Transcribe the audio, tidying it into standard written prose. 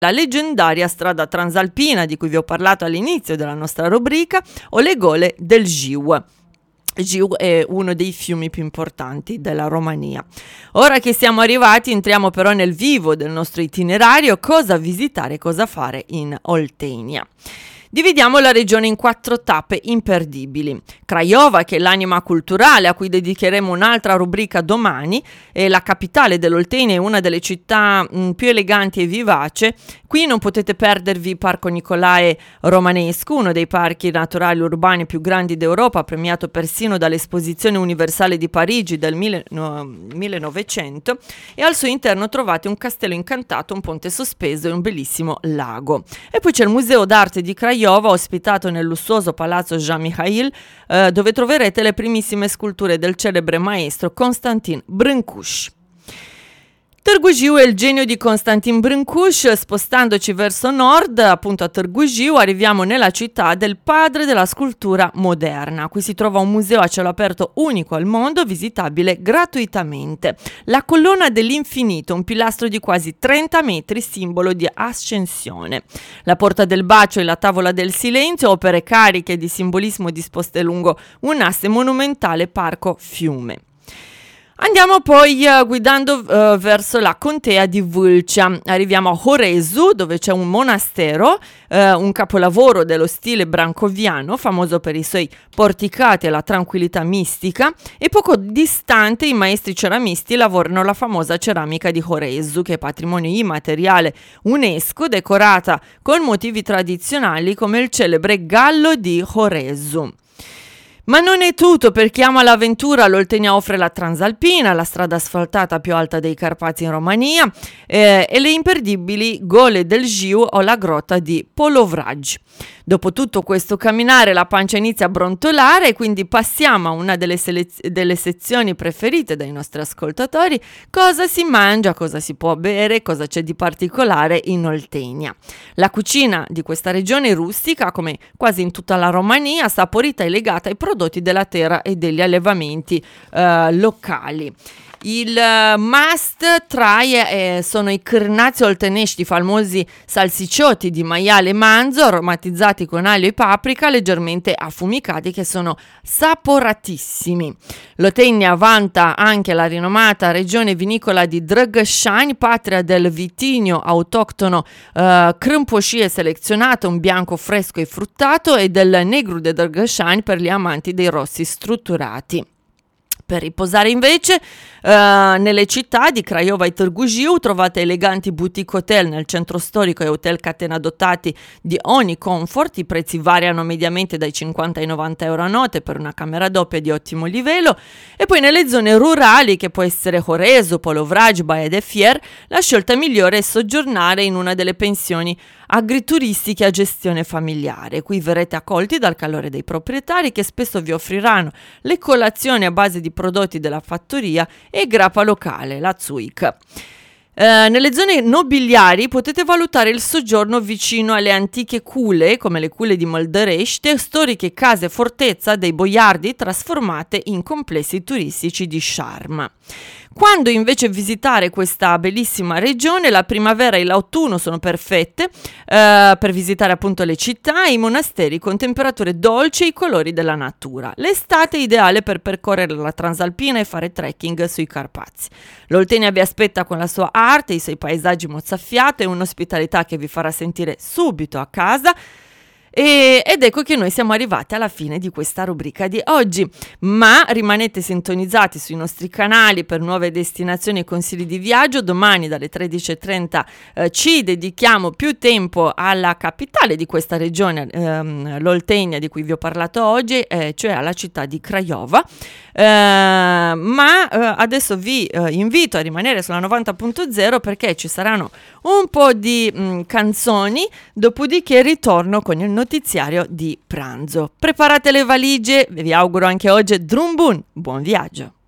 la leggendaria strada transalpina di cui vi ho parlato all'inizio della nostra rubrica, o le gole del Jiu. Jiu è uno dei fiumi più importanti della Romania. Ora che siamo arrivati, entriamo però nel vivo del nostro itinerario: cosa visitare, cosa fare in Oltenia. Dividiamo la regione in 4 tappe imperdibili. Craiova, che è l'anima culturale a cui dedicheremo un'altra rubrica domani, è la capitale dell'Oltenia, è una delle città più eleganti e vivace. Qui non potete perdervi Parco Nicolae Romanescu, uno dei parchi naturali urbani più grandi d'Europa, premiato persino dall'Esposizione Universale di Parigi del 1900, e al suo interno trovate un castello incantato, un ponte sospeso e un bellissimo lago. E poi c'è il Museo d'Arte di Craiova, ospitato nel lussuoso palazzo Jean Mihail, dove troverete le primissime sculture del celebre maestro Constantin Brâncuș. Târgu Jiu è il genio di Constantin Brâncuș. Spostandoci verso nord, appunto a Târgu Jiu, arriviamo nella città del padre della scultura moderna. Qui si trova un museo a cielo aperto unico al mondo, visitabile gratuitamente. La colonna dell'infinito, un pilastro di quasi 30 metri, simbolo di ascensione. La porta del bacio e la tavola del silenzio, opere cariche di simbolismo disposte lungo un asse monumentale parco-fiume. Andiamo poi guidando verso la contea di Vâlcea. Arriviamo a Horezu, dove c'è un monastero, un capolavoro dello stile brancoviano, famoso per i suoi porticati e la tranquillità mistica, e poco distante i maestri ceramisti lavorano la famosa ceramica di Horezu, che è patrimonio immateriale UNESCO, decorata con motivi tradizionali come il celebre gallo di Horezu. Ma non è tutto. Per chi ama l'avventura, l'Oltenia offre la Transalpina, la strada asfaltata più alta dei Carpazi in Romania, e le imperdibili gole del Jiu o la grotta di Polovraj. Dopo tutto questo camminare la pancia inizia a brontolare, e quindi passiamo a una delle sezioni preferite dai nostri ascoltatori: cosa si mangia, cosa si può bere, cosa c'è di particolare in Oltenia. La cucina di questa regione rustica, come quasi in tutta la Romania, saporita e legata ai prodotti della terra e degli allevamenti locali. Il must try sono i cârnați oltenești, i famosi salsiciotti di maiale e manzo aromatizzati con aglio e paprika, leggermente affumicati, che sono saporatissimi. L'Oltenia vanta anche la rinomata regione vinicola di Drăgășani, patria del vitigno autoctono Crâmpoșie selezionato, un bianco fresco e fruttato, e del Negru de Drăgășani per gli amanti dei rossi strutturati. Per riposare invece nelle città di Craiova e Târgu Jiu trovate eleganti boutique hotel nel centro storico e hotel catena dotati di ogni comfort. I prezzi variano mediamente dai 50 ai 90 euro a notte per una camera doppia di ottimo livello. E poi nelle zone rurali, che può essere Horezu, Polovraj, Baia de Fier, la scelta migliore è soggiornare in una delle pensioni agrituristiche a gestione familiare. Qui verrete accolti dal calore dei proprietari, che spesso vi offriranno le colazioni a base di prodotti della fattoria e grappa locale, la Zuic. Nelle zone nobiliari potete valutare il soggiorno vicino alle antiche cule, come le cule di Măldărești, storiche case fortezza dei boiardi trasformate in complessi turistici di charme. Quando invece visitare questa bellissima regione, la primavera e l'autunno sono perfette per visitare appunto le città e i monasteri con temperature dolci e i colori della natura. L'estate è ideale per percorrere la Transalpina e fare trekking sui Carpazi. L'Oltenia vi aspetta con la sua arte, i suoi paesaggi mozzafiato e un'ospitalità che vi farà sentire subito a casa. Ed ecco che noi siamo arrivati alla fine di questa rubrica di oggi, ma rimanete sintonizzati sui nostri canali per nuove destinazioni e consigli di viaggio. Domani dalle 13:30 ci dedichiamo più tempo alla capitale di questa regione, l'Oltenia, di cui vi ho parlato oggi, cioè alla città di Craiova. Ma adesso vi invito a rimanere sulla 90.0 perché ci saranno un po' di canzoni, dopodiché ritorno con il notiziario di pranzo. Preparate le valigie, vi auguro anche oggi drum bun, buon viaggio.